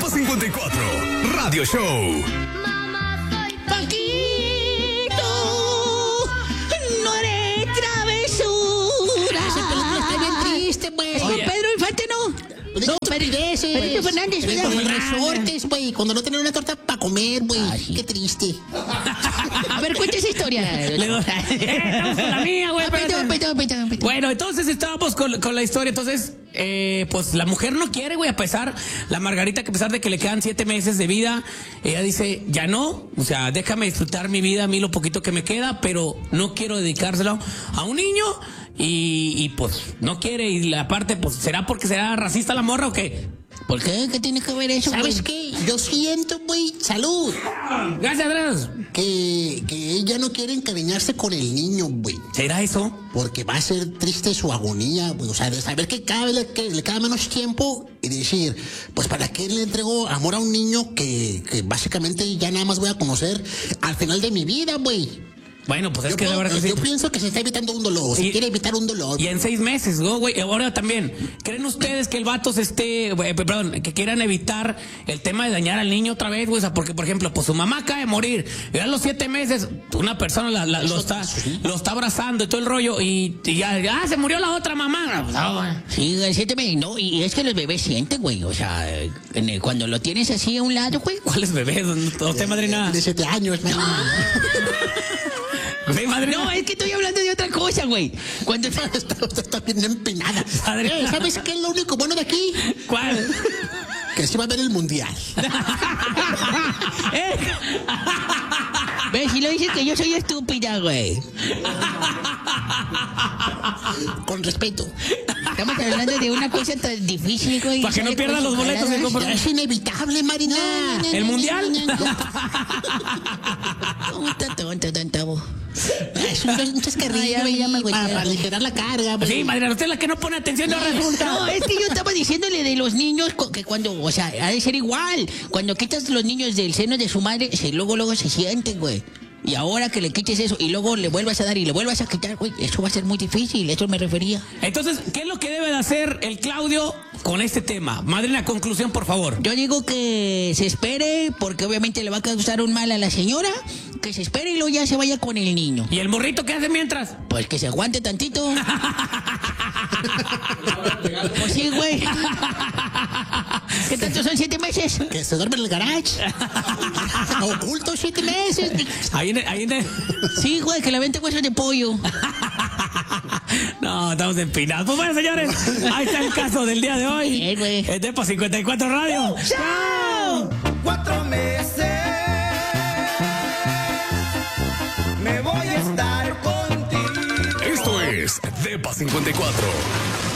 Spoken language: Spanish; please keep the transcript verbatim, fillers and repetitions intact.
Depa cincuenta y cuatro Radio Show. Paquito, no haré travesura. Esa película está bien triste, güey. Con Pedro Infante, ¿no? No, Pedro Pedro Fernández, Con ¿verdad? los resortes, güey. Cuando no tenían una torta para comer, güey. Qué triste. A ver, cuenta esa historia. Le doy- Eh, estamos con la mía, güey. espérate. Perdón, perdón, perdón, perdón. Bueno, entonces estábamos con, con la historia. Entonces, eh, pues la mujer no quiere, güey, a pesar, la Margarita, que a pesar de que le quedan siete meses de vida, ella dice, ya no, o sea, déjame disfrutar mi vida, a mí lo poquito que me queda, pero no quiero dedicárselo a un niño. Y, y pues no quiere, y la parte, pues, ¿será porque será racista la morra o qué? ¿Por qué? ¿Qué tiene que ver eso, güey? ¿Sabes qué? Yo siento, güey, salud. Gracias, Andrés. Que, que ella no quiere encariñarse con el niño, güey. ¿Será eso? Porque va a ser triste su agonía, güey. O sea, de saber que cada vez le, que le queda menos tiempo y decir, pues ¿para qué le entrego amor a un niño que, que básicamente ya nada más voy a conocer al final de mi vida, güey? Bueno, pues es Yo, que la pienso- verdad que sí. yo pienso que se está evitando un dolor, se Y- quiere evitar un dolor. Y en seis meses, ¿no, güey? Ahora también, ¿creen ustedes que el vato se esté, güey, perdón, que quieran evitar el tema de dañar al niño otra vez, güey? O sea, porque, por ejemplo, pues su mamá acaba de morir, y a los siete meses, una persona la- la- lo, está, lo está abrazando y todo el rollo, y, y ya, ya se murió la otra mamá. Pues, ah, güey. Sí, güey, siénteme, no, y es que los bebés sienten, güey, o sea, en el- cuando lo tienes así a un lado, güey. ¿Cuáles bebés? ¿Usted, madrina? De siete años, man. Sí, madrina. No, es que estoy hablando de otra cosa, güey. Cuando Está, está- está bien empinada. Madre- Eh, ¿Sabes qué es lo único bueno de aquí? ¿Cuál? Que sí va a ver el mundial. ¿Eh? ves, si lo dices que yo soy estúpida, güey. Con respeto. Estamos hablando de una cosa tan difícil, güey. Para que no ¿Sale pierdan con los sus boletos de jaladas? compra- Es inevitable, Marina. ¿El mundial? ¿Cómo está tonto, tonto? Es un, un chascarrillo Ay, ya, ahí ya me para, agüité. para aligerar la carga. güey. Sí, madrina, usted es la que no pone atención, no resulta. No, es que yo estaba diciéndole de los niños co- que cuando, o sea, ha de ser igual. Cuando quitas los niños del seno de su madre, se, luego, luego se sienten, güey. Y ahora que le quites eso y luego le vuelvas a dar y le vuelvas a quitar, güey, eso va a ser muy difícil, eso me refería. Entonces, ¿qué es lo que debe de hacer el Claudio con este tema? Madrina, conclusión, por favor. Yo digo que se espere, porque obviamente le va a causar un mal a la señora, que se espere y luego ya se vaya con el niño. ¿Y el morrito qué hace mientras? Pues que se aguante tantito. Pues sí, güey. ¿Qué tanto son siete meses? Que se duerme en el garage. Oculto siete meses. Ahí en, ahí en Sí, güey, que le vente huesos de pollo. No, estamos empinados. Pues bueno, señores, ahí está el caso del día de hoy. Bien, güey. Es Depa cincuenta y cuatro Radio. ¡Chao! Cuatro meses me voy a estar contigo. Esto es Depa cincuenta y cuatro